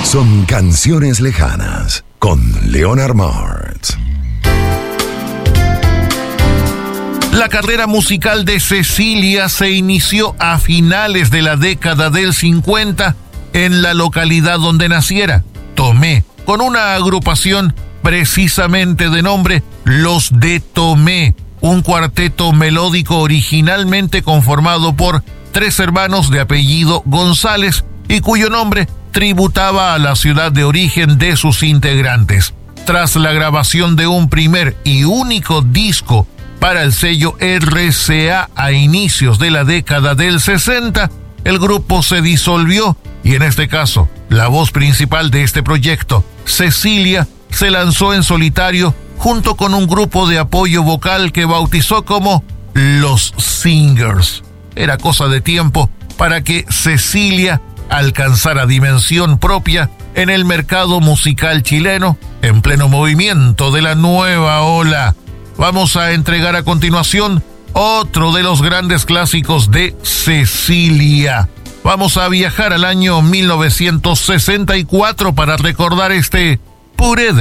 Son canciones lejanas con Leonard Martz. La carrera musical de Cecilia se inició a finales de la década del 50 en la localidad donde naciera, Tomé, con una agrupación precisamente de nombre Los de Tomé, un cuarteto melódico originalmente conformado por 3 hermanos de apellido González y cuyo nombre tributaba a la ciudad de origen de sus integrantes. Tras la grabación de un primer y único disco para el sello RCA a inicios de la década del 60, el grupo se disolvió y en este caso, la voz principal de este proyecto, Cecilia, se lanzó en solitario junto con un grupo de apoyo vocal que bautizó como Los Singers. Era cosa de tiempo para que Cecilia alcanzara dimensión propia en el mercado musical chileno, en pleno movimiento de la nueva ola. Vamos a entregar a continuación otro de los grandes clásicos de Cecilia. Vamos a viajar al año 1964 para recordar este puré de